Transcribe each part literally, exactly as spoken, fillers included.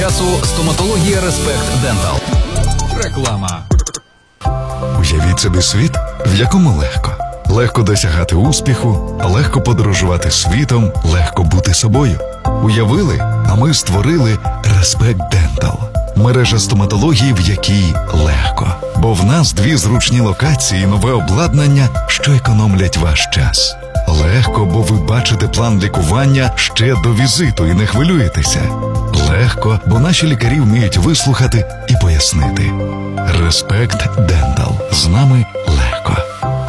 часу стоматологія Респект Дентал. Реклама. Уявіть собі світ, в якому легко. Легко досягати успіху, легко подорожувати світом, легко бути собою. Уявили, а ми створили Респект Дентал. Мережа стоматології, в якій легко. Бо в нас дві зручні локації і нове обладнання, що економлять ваш час. Легко, бо ви бачите план лікування ще до візиту і не хвилюєтеся. Легко, бо наші лікарі вміють вислухати і пояснити. Респект Дентал. З нами легко.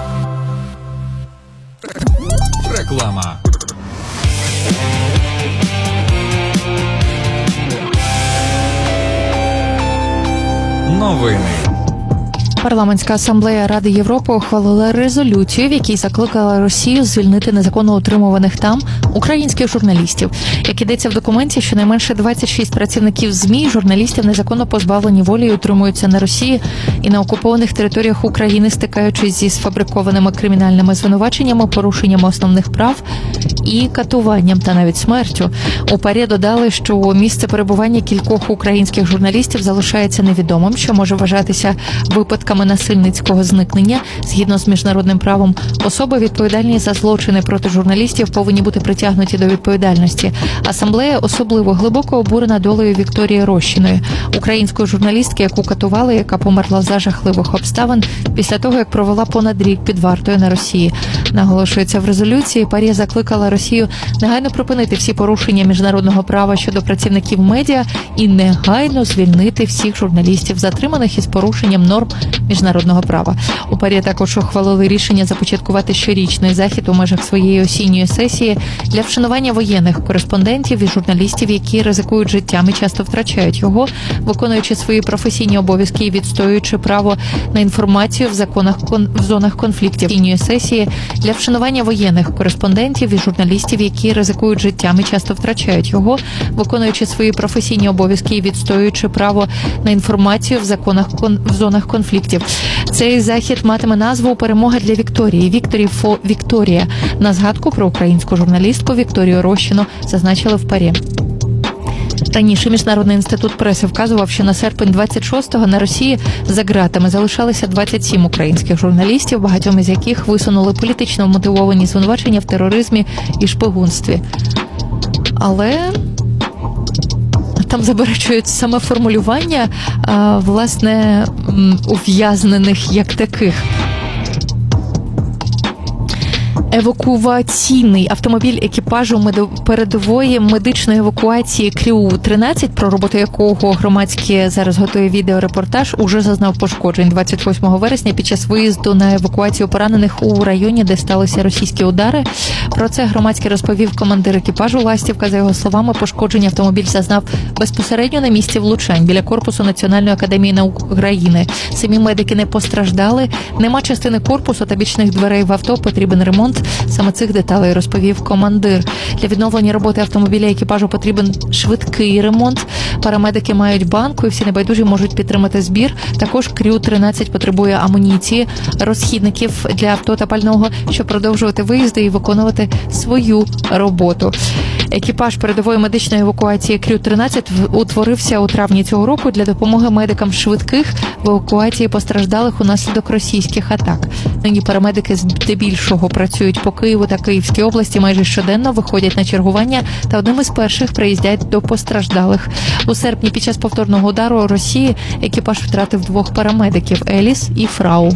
Реклама. Новини. Парламентська асамблея Ради Європи ухвалила резолюцію, в якій закликала Росію звільнити незаконно утримуваних там українських журналістів. Як ідеться в документі, щонайменше двадцять шість працівників ЗМІ і журналістів незаконно позбавлені волі і утримуються на Росії і на окупованих територіях України, стикаючись зі сфабрикованими кримінальними звинуваченнями, порушеннями основних прав і катуванням та навіть смертю. У ПАРЄ додали, що місце перебування кількох українських журналістів залишається невідомим, що може вважатися випадками насильницького зникнення. Згідно з міжнародним правом, особи, відповідальні за злочини проти журналістів, повинні бути притягнуті до відповідальності. Асамблея особливо глибоко обурена долею Вікторії Рощиної, української журналістки, яку катували, яка померла за жахливих обставин після того, як провела понад рік під вартою на Росії. Наголошується в резолюції, ПАРЄ закликала Росію негайно припинити всі порушення міжнародного права щодо працівників медіа і негайно звільнити всіх журналістів, затриманих із порушенням норм міжнародного права. У ПАРЄ також ухвалили рішення започаткувати щорічний захід у межах своєї осінньої сесії для вшанування воєнних кореспондентів і журналістів, які ризикують життям і часто втрачають його, виконуючи свої професійні обов'язки і відстоюючи право на інформацію в законах в зонах конфліктів. Осінньої сесії для вшанування воєнних кореспондентів і журналістів, які ризикують життям і часто втрачають його, виконуючи свої професійні обов'язки і відстоюючи право на інформацію в законах в зонах конфліктів. Цей захід матиме назву «Перемога для Вікторії» Вікторі фо Вікторія на згадку про українську журналістку Вікторію Рощину, зазначили в ПАРЄ. Раніше Міжнародний інститут преси вказував, що на серпень двадцять шостого на Росії за ґратами залишалися двадцять сім українських журналістів, багатьом із яких висунули політично мотивовані звинувачення в тероризмі і шпигунстві. Але там заперечують саме формулювання, а, власне, ув'язнених як таких. Евакуаційний автомобіль екіпажу передової медичної евакуації Крю тринадцять, про роботу якого громадське зараз готує відеорепортаж, уже зазнав пошкоджень двадцять восьмого вересня під час виїзду на евакуацію поранених у районі, де сталися російські удари. Про це громадське розповів командир екіпажу «Ластівка». За його словами, пошкодження автомобіль зазнав безпосередньо на місці влучань біля корпусу Національної академії наук України. Самі медики не постраждали, нема частини корпусу та бічних дверей в авто, потрібен ремонт. Саме цих деталей розповів командир. Для відновлення роботи автомобіля екіпажу потрібен швидкий ремонт. Парамедики мають банку і всі небайдужі можуть підтримати збір. Також Крю тринадцять потребує амуніції, розхідників для авто та пального, щоб продовжувати виїзди і виконувати свою роботу. Екіпаж передової медичної евакуації Крю тринадцять утворився у травні цього року для допомоги медикам швидких в евакуації постраждалих унаслідок російських атак. Нині парамедики здебільшого працюють по Києву та Київській області, майже щоденно виходять на чергування та одним із перших приїздять до постраждалих. У серпні під час повторного удару Росії екіпаж втратив двох парамедиків – Еліс і Фрау.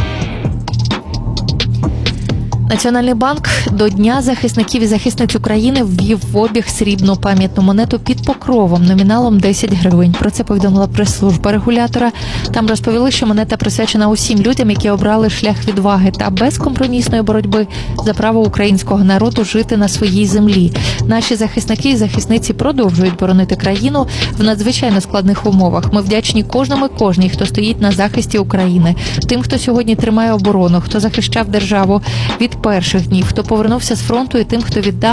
Національний банк до Дня захисників і захисниць України ввів в обіг срібну пам'ятну монету під покровом номіналом десять гривень. Про це повідомила прес-служба регулятора. Там розповіли, що монета присвячена усім людям, які обрали шлях відваги та безкомпромісної боротьби за право українського народу жити на своїй землі. Наші захисники і захисниці продовжують боронити країну в надзвичайно складних умовах. Ми вдячні кожному і кожній, хто стоїть на захисті України, тим, хто сьогодні тримає оборону, хто захищав державу від перших днів, хто повернувся з фронту, і тим, хто віддав